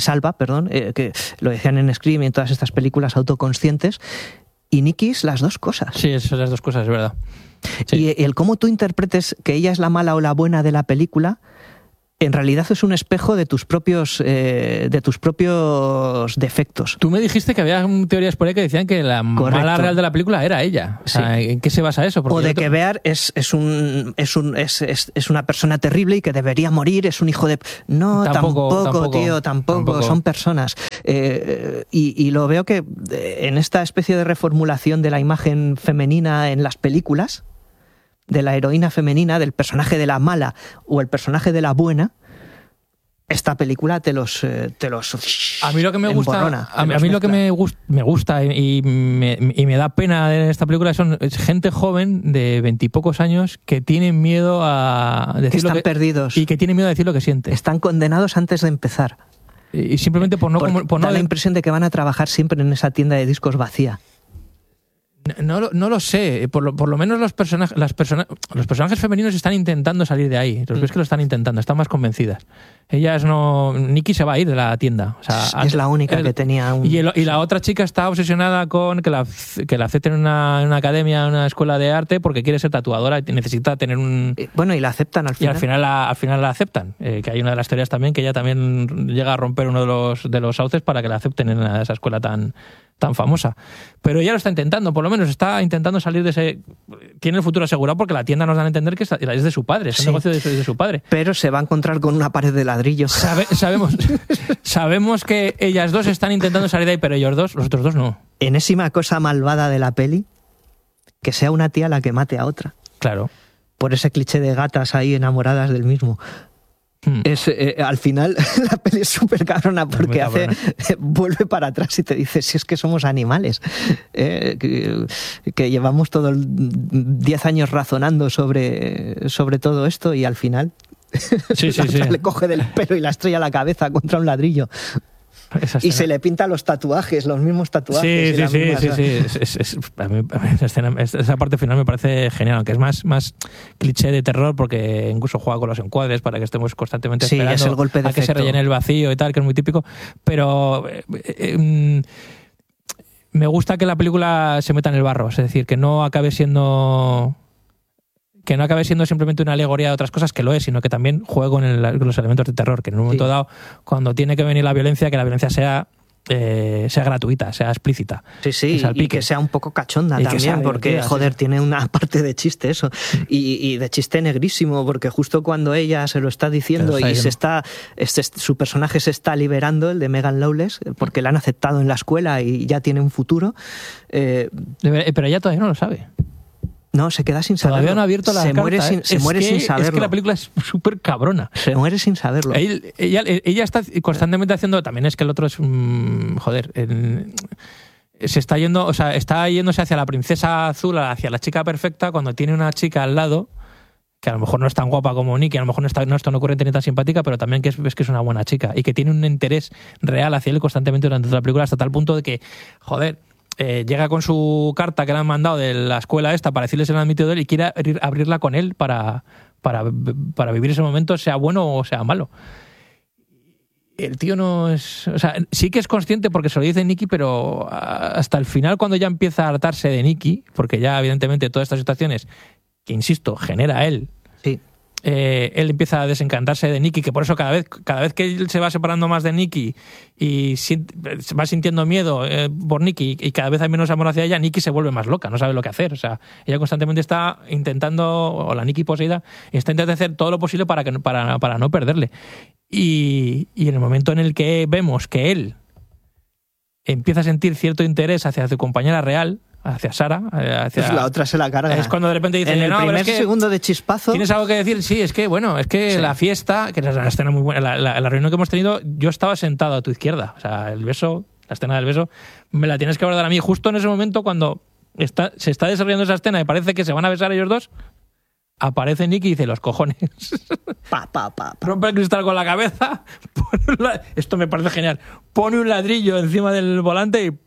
y en todas estas películas autoconscientes, y Nicky es las dos cosas. Sí, son las dos cosas, es verdad. Sí. Y el cómo tú interpretes que ella es la mala o la buena de la película, en realidad es un espejo de tus propios defectos. Tú me dijiste que había teorías por ahí que decían que la mala real de la película era ella. O sea, ¿en qué se basa eso? Porque o de que Bear es una persona terrible y que debería morir, es un hijo de... No, tampoco, tío, tampoco. Son personas. Y lo veo que en esta especie de reformulación de la imagen femenina en las películas, de la heroína femenina, del personaje de la mala o el personaje de la buena, esta película te los a mí lo que me gusta, a mí lo que me gusta y me da pena de esta película es gente joven de 20 y pocos años que tienen miedo a decir que están perdidos y que tienen miedo a decir lo que sienten. Están condenados antes de empezar. Y simplemente por no da la impresión de que van a trabajar siempre en esa tienda de discos vacía. No lo sé. Por lo menos los personajes femeninos están intentando salir de ahí. Los ves que lo están intentando, están más convencidas. Ellas no... Nikki se va a ir de la tienda. O sea, es la única que tenía un... Y la otra chica está obsesionada con que la acepten en una academia, en una escuela de arte, porque quiere ser tatuadora y necesita tener un... Bueno, y la aceptan al final. Y al final la aceptan. Que hay una de las teorías también que ella también llega a romper uno de los sauces para que la acepten en esa escuela tan famosa. Pero ella lo está intentando, por lo menos está intentando salir de ese... Tiene el futuro asegurado porque la tienda nos dan a entender que es de su padre, es un negocio de su padre. Pero se va a encontrar con una pared de ladrillo. Sabemos que ellas dos están intentando salir de ahí, pero los otros dos no. Enésima cosa malvada de la peli, que sea una tía la que mate a otra. Claro. Por ese cliché de gatas ahí enamoradas del mismo. Al final la peli es súper cabrona porque vuelve para atrás y te dice si es que somos animales, que llevamos 10 años razonando sobre todo esto y al final le coge del pelo y la estrella a la cabeza contra un ladrillo. Y se le pintan los tatuajes, los mismos tatuajes. Sí. A mí esa parte final me parece genial, aunque es más cliché de terror porque incluso juega con los encuadres para que estemos constantemente esperando es el golpe de a que se rellene el vacío y tal, que es muy típico. Pero me gusta que la película se meta en el barro, es decir, que no acabe siendo simplemente una alegoría de otras cosas, que lo es, sino que también juegue con los elementos de terror, que en un momento dado, cuando tiene que venir la violencia, que la violencia sea gratuita, sea explícita. Sí, y que sea un poco cachonda también, porque, tiene una parte de chiste eso, y de chiste negrísimo, porque justo cuando ella se lo está diciendo su personaje se está liberando, el de Megan Lawless, porque la han aceptado en la escuela y ya tiene un futuro. Pero ella todavía no lo sabe. No, se queda sin saberlo. Todavía no ha abierto la carta. Se muere sin saberlo. Es que la película es súper cabrona. Se muere sin saberlo. Ella está constantemente haciendo... También es que el otro es... se está yendo... O sea, está yéndose hacia la princesa azul, hacia la chica perfecta, cuando tiene una chica al lado, que a lo mejor no es tan guapa como Nikki, a lo mejor esto no ocurre ni tan simpática, pero también ves que es una buena chica y que tiene un interés real hacia él constantemente durante toda la película, hasta tal punto de que, llega con su carta que le han mandado de la escuela esta para decirles el admitido de él y quiere abrirla con él para vivir ese momento, sea bueno o sea malo. El tío no es... O sea, sí que es consciente porque se lo dice Nikki, pero hasta el final, cuando ya empieza a hartarse de Nikki, porque ya evidentemente todas estas situaciones, que insisto, genera él... Sí. Él empieza a desencantarse de Nikki, que por eso cada vez que él se va separando más de Nikki y va sintiendo miedo por Nikki y cada vez hay menos amor hacia ella, Nikki se vuelve más loca, no sabe lo que hacer. O sea, ella constantemente está intentando, o la Nikki poseída, está intentando hacer todo lo posible para no perderle. Y en el momento en el que vemos que él empieza a sentir cierto interés hacia su compañera real, hacia Sara, pues la otra se la carga. Es cuando de repente dice, en el primer segundo de chispazo. ¿Tienes algo que decir? Sí, es que la fiesta, que es una escena muy buena, la reunión que hemos tenido, yo estaba sentado a tu izquierda. O sea, el beso, la escena del beso, me la tienes que abordar a mí. Justo en ese momento, cuando se está desarrollando esa escena y parece que se van a besar ellos dos, aparece Nikki y dice, los cojones. Rompe el cristal con la cabeza. Esto me parece genial. Pone un ladrillo encima del volante y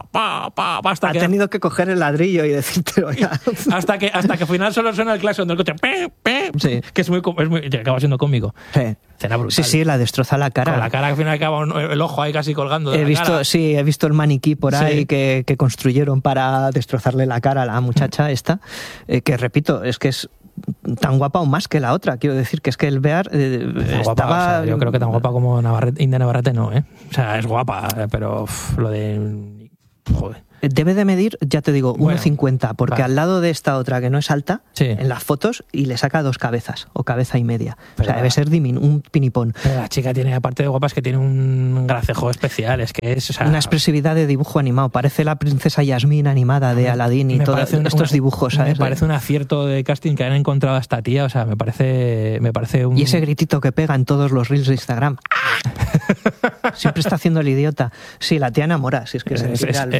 hasta ha tenido que coger el ladrillo y decírtelo ya. hasta que al final solo suena el claxon del coche. Sí. Que es muy acaba siendo cómico. Escena brutal. Sí, la destroza la cara. Con la cara que al final acaba el ojo ahí casi colgando. He visto el maniquí por ahí que construyeron para destrozarle la cara a la muchacha esta. Que repito, es que es tan guapa o más que la otra. Quiero decir que es que el Bear estaba... O sea, yo creo que tan guapa como India Navarrete no, ¿eh? O sea, es guapa, pero lo de... Joder. Debe de medir, ya te digo, 1,50, porque al lado de esta otra que no es alta, en las fotos, y le saca 2 cabezas, o cabeza y media. Pero debe ser un pinipón. Pero la chica tiene, aparte de guapas, que tiene un gracejo especial, es que es... O sea, una expresividad de dibujo animado, parece la princesa Yasmín animada de Aladdin y todos estos dibujos, ¿sabes? Me parece un acierto de casting que han encontrado a esta tía, o sea, me parece un... Y ese gritito que pega en todos los reels de Instagram. Siempre está haciendo el idiota. Sí, la tía enamora, si es que es genial.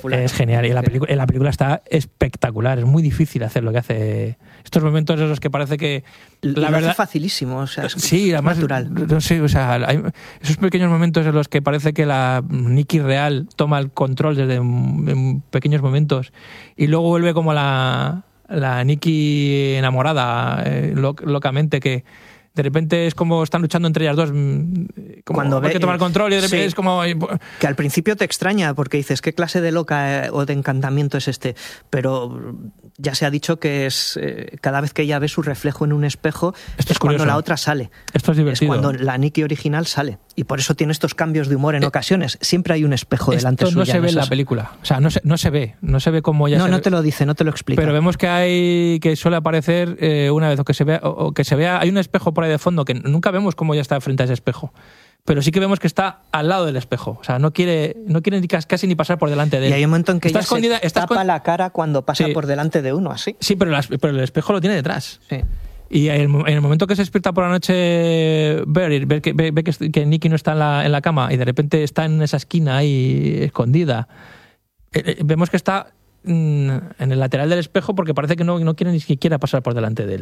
genial. Y la película está espectacular. Es muy difícil hacer lo que hace. Estos momentos en los que parece que la verdad es facilísimo, o sea, es sí, además, natural. No sé, o sea, hay esos pequeños momentos en los que parece que la Nikki real toma el control desde en pequeños momentos y luego vuelve como la Nikki enamorada locamente, que de repente es como están luchando entre ellas dos, como cuando hay que tomar el control y de repente sí, es como... Que al principio te extraña porque dices, ¿qué clase de loca o de encantamiento es este? Pero ya se ha dicho que es cada vez que ella ve su reflejo en un espejo es cuando la otra sale. Esto es divertido. Es cuando la Nikki original sale. Y por eso tiene estos cambios de humor en ocasiones. Siempre hay un espejo delante suya. Esto no se ve en la película. O sea, no se ve cómo ella no te lo dice, no te lo explica. Pero vemos que suele aparecer una vez o que se vea. Hay un espejo por ahí de fondo que nunca vemos cómo ella está frente a ese espejo. Pero sí que vemos que está al lado del espejo. O sea, no quiere casi ni pasar por delante de él. Y hay un momento en que está ella escondida, se tapa la cara cuando pasa por delante de uno, así. Sí, pero el espejo lo tiene detrás. Sí. Y en el momento que se despierta por la noche, ve que Nikki no está en la cama y de repente está en esa esquina ahí escondida. Vemos que está en el lateral del espejo porque parece que no quiere ni siquiera pasar por delante de él.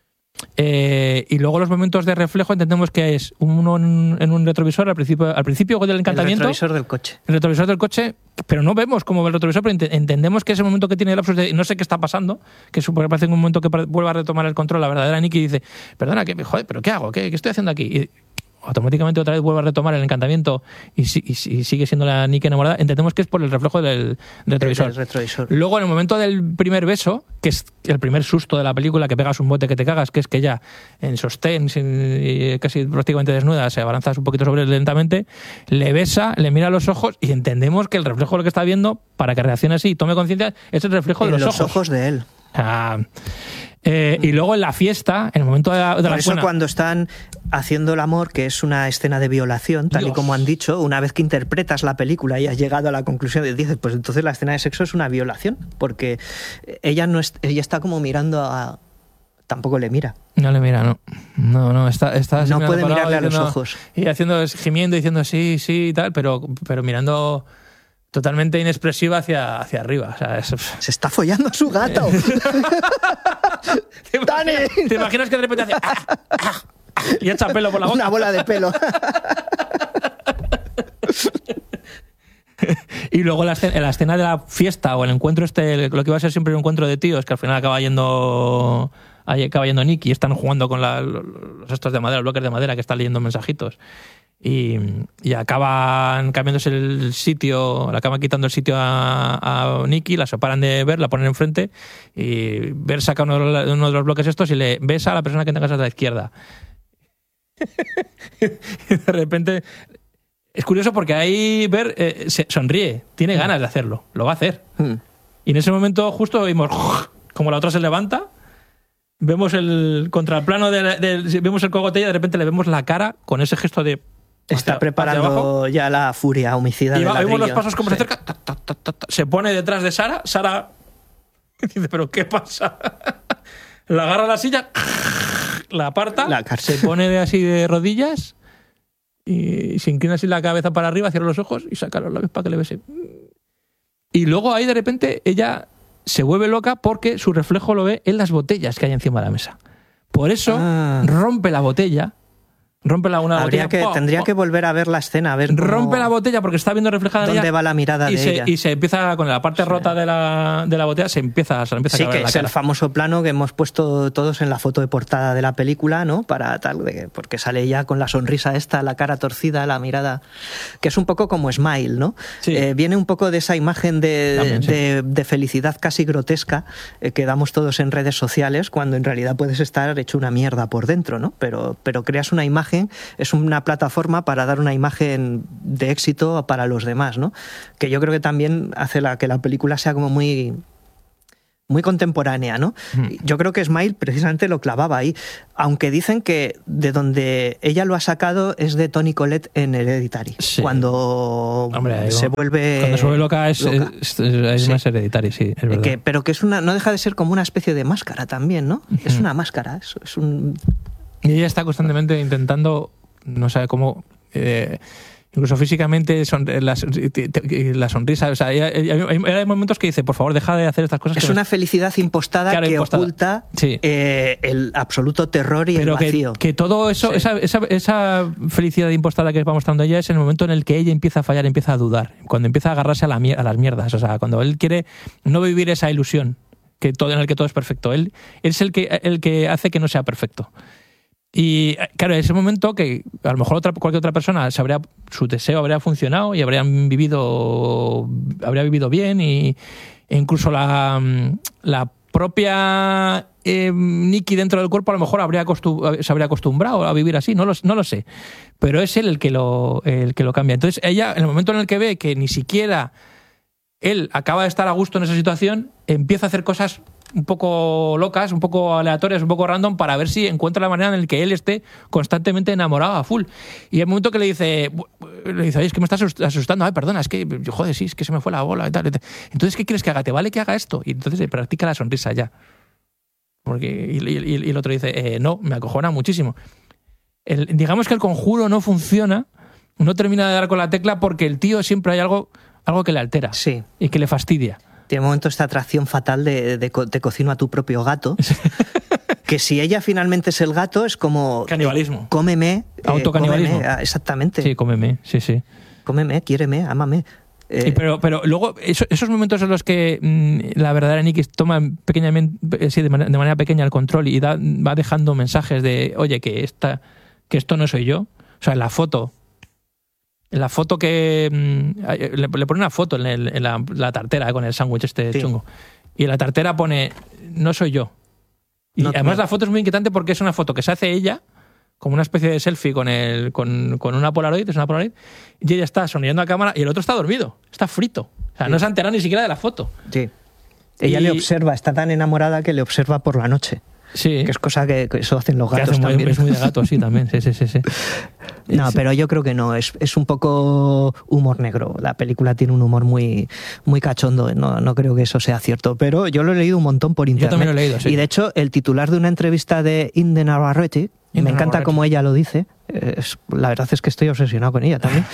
Y luego los momentos de reflejo entendemos que es uno en un retrovisor al principio del encantamiento. El retrovisor del coche. El retrovisor del coche, pero no vemos cómo ve el retrovisor, pero entendemos que ese momento que tiene el lapsus de no sé qué está pasando, que parece un momento que vuelve a retomar el control la verdadera Nikki y dice, perdona, joder, ¿pero qué hago? ¿Qué estoy haciendo aquí? Y automáticamente otra vez vuelve a retomar el encantamiento y sigue siendo la Nikki enamorada. Entendemos que es por el reflejo del retrovisor. El retrovisor. Luego, en el momento del primer beso, que es el primer susto de la película, que pegas un bote que te cagas, que es que ella en sostén, casi prácticamente desnuda, se abalanza un poquito sobre él lentamente, le besa, le mira a los ojos y entendemos que el reflejo de lo que está viendo, para que reaccione así y tome conciencia, es el reflejo de los ojos de él. Y luego en la fiesta, en el momento de la Por eso cena, cuando están haciendo el amor, que es una escena de violación, tal y como han dicho, una vez que interpretas la película y has llegado a la conclusión de dices, pues entonces la escena de sexo es una violación, porque ella está como mirando a... Tampoco le mira. No le mira, no. No está no puede mirarle a los ojos. Y gimiendo, diciendo sí y tal, pero mirando totalmente inexpresiva hacia arriba. O sea, se está follando a su gato. ¿Te imaginas que de repente hace y echa pelo por la boca? Una bola de pelo. Y luego en la escena de la fiesta o el encuentro lo que iba a ser siempre un encuentro de tíos, que al final acaba yendo Nikki y están jugando con los estos de madera, los bloques de madera, que están leyendo mensajitos. Y acaban cambiándose el sitio, le acaban quitando el sitio a Nikki, la separan de Ver, la ponen enfrente y Ver saca uno de los bloques estos y le besa a la persona que tengas a la izquierda. Y de repente es curioso porque ahí Ver se sonríe, tiene ganas de hacerlo, lo va a hacer. Y en ese momento justo vimos como la otra se levanta, vemos el contraplano vemos el cogoteo y de repente le vemos la cara con ese gesto de... Está preparando ya la furia homicida. Y vemos los pasos como se acerca, se pone detrás de Sara. Sara dice, ¿pero qué pasa? La agarra a la silla, la aparta, se pone así de rodillas y se inclina así la cabeza para arriba, cierra los ojos y saca los labios para que le bese. Y luego ahí de repente ella se vuelve loca porque su reflejo lo ve en las botellas que hay encima de la mesa. Por eso rompe la botella. Tendría que volver a ver la escena, a ver rompe la botella porque está viendo reflejada dónde va la mirada de ella. Y se empieza, con la parte rota de la botella, se empieza a caer que la es cara. El famoso plano que hemos puesto todos en la foto de portada de la película, ¿no? Porque sale ella con la sonrisa esta, la cara torcida, la mirada, que es un poco como Smile, ¿no? Sí. Viene un poco de esa imagen de felicidad casi grotesca que damos todos en redes sociales, cuando en realidad puedes estar hecho una mierda por dentro, ¿no? Pero creas una imagen, es una plataforma para dar una imagen de éxito para los demás, ¿no? Que yo creo que también hace que la película sea como muy contemporánea, ¿no? Yo creo que Smile precisamente lo clavaba ahí, aunque dicen que de donde ella lo ha sacado es de Toni Collette en Hereditary. Sí. Cuando se vuelve loca es más Hereditary, sí, es verdad. Pero que no deja de ser como una especie de máscara también, ¿no? Es una máscara, es un... Y ella está constantemente intentando, no sabe cómo, Incluso físicamente, la sonrisa. O sea, hay momentos que dice, por favor, deja de hacer estas cosas. Es una felicidad impostada, claro, que oculta el absoluto terror y pero el vacío. Que todo eso, esa felicidad impostada que va mostrando ella es el momento en el que ella empieza a fallar, empieza a dudar. Cuando empieza a agarrarse a las mierdas. O sea, cuando él quiere no vivir esa ilusión en el que todo es perfecto. Él es el que hace que no sea perfecto. Y claro, en ese momento que a lo mejor cualquier otra persona su deseo habría funcionado y habría vivido bien e incluso la propia Nikki dentro del cuerpo a lo mejor se habría acostumbrado a vivir así, no lo sé, pero es él el que lo cambia. Entonces ella, en el momento en el que ve que ni siquiera él acaba de estar a gusto en esa situación, empieza a hacer cosas un poco locas, un poco aleatorias, un poco random, para ver si encuentra la manera en la que él esté constantemente enamorado a full. Y el momento que le dice, oye, es que me estás asustando, ay, perdona, es que, joder, sí, es que se me fue la bola y tal. Entonces, ¿qué quieres que haga? ¿Te vale que haga esto? Y entonces se practica la sonrisa ya. Y el otro dice, no, me acojona muchísimo. Digamos que el conjuro no funciona, no termina de dar con la tecla porque el tío siempre hay algo que le altera, sí, y que le fastidia. Tiene un momento esta atracción fatal de cocino a tu propio gato, que si ella finalmente es el gato es como... Canibalismo. Cómeme. Autocanibalismo. Exactamente. Sí, cómeme, sí. Cómeme, quiéreme, ámame. Pero luego, esos momentos en los que la verdadera Nikki toma de manera pequeña el control y va dejando mensajes de, oye, que esto no soy yo. O sea, en la foto que le pone una foto en la tartera con el sándwich chungo. Y en la tartera pone, no soy yo. Y además la foto es muy inquietante porque es una foto que se hace ella, como una especie de selfie con una Polaroid, es una Polaroid, y ella está sonriendo a cámara y el otro está dormido, está frito. O sea, no se ha enterado ni siquiera de la foto. Sí. Ella le observa, está tan enamorada que le observa por la noche. Sí. Que es cosa que eso hacen los gatos también. Es muy de gato, sí, también. Sí. No, pero yo creo que no. Es un poco humor negro. La película tiene un humor muy, muy cachondo. No creo que eso sea cierto. Pero yo lo he leído un montón por internet. Yo también lo he leído, sí. Y de hecho, el titular de una entrevista de Inde Navarrete, me encanta como ella lo dice. La verdad es que estoy obsesionado con ella también.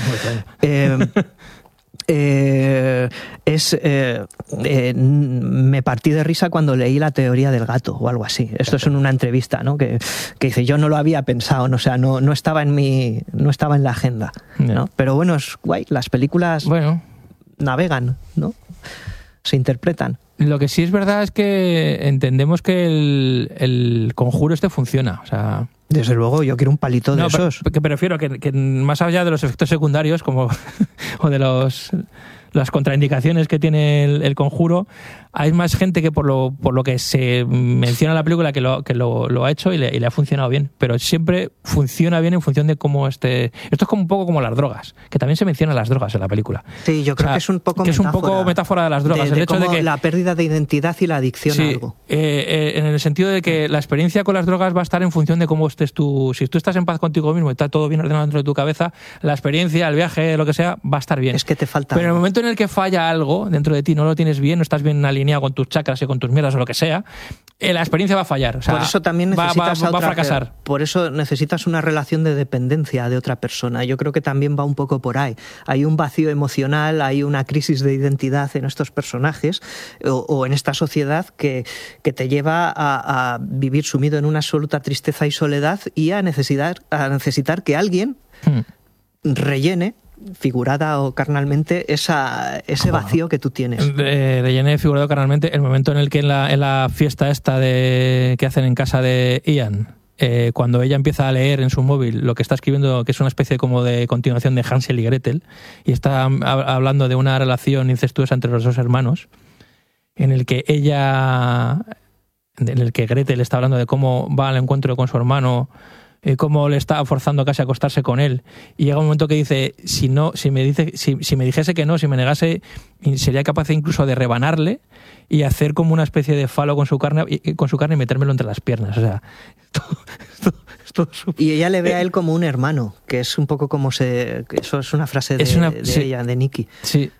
Me partí de risa cuando leí la teoría del gato o algo así. Esto es en una entrevista, ¿no? Que dice, yo no lo había pensado, ¿no? O sea, no estaba en la agenda, ¿no? Pero bueno, es guay. Las películas navegan, ¿no? Se interpretan. Lo que sí es verdad es que entendemos que el conjuro funciona, o sea... Desde luego, yo quiero un palito de esos. Que prefiero que más allá de los efectos secundarios como o de las contraindicaciones que tiene el conjuro, hay más gente que por lo que se menciona en la película que lo ha hecho y le ha funcionado bien, pero siempre funciona bien en función de cómo esto es como un poco como las drogas, que también se mencionan las drogas en la película. Sí, yo creo que es un poco metáfora de las drogas, el hecho de que la pérdida de identidad y la adicción a algo. En el sentido de que la experiencia con las drogas va a estar en función de cómo estés tú. Si tú estás en paz contigo mismo y está todo bien ordenado dentro de tu cabeza, la experiencia, el viaje, lo que sea, va a estar bien. Es que te falta. Pero en el momento en el que falla algo dentro de ti, no lo tienes bien, no estás bien alineado con tus chakras y con tus mierdas o lo que sea, la experiencia va a fallar. O sea, por eso también necesitas va a fracasar. Por eso necesitas una relación de dependencia de otra persona. Yo creo que también va un poco por ahí. Hay un vacío emocional, hay una crisis de identidad en estos personajes o en esta sociedad que te lleva a vivir sumido en una absoluta tristeza y soledad y a necesitar que alguien rellene, figurada o carnalmente, ese vacío que tú tienes. Rellene figurado carnalmente el momento en el que en la fiesta esta que hacen en casa de Ian, cuando ella empieza a leer en su móvil lo que está escribiendo, que es una especie como de continuación de Hansel y Gretel, y está hablando de una relación incestuosa entre los dos hermanos, en el que Gretel está hablando de cómo va al encuentro con su hermano, cómo le está forzando casi a acostarse con él, y llega un momento que dice, si me dijese que no, si me negase, sería capaz incluso de rebanarle y hacer como una especie de falo con su carne y metérmelo entre las piernas. O sea, y ella le ve a él como un hermano, que es un poco como eso es una frase de ella, de Nikki. Sí.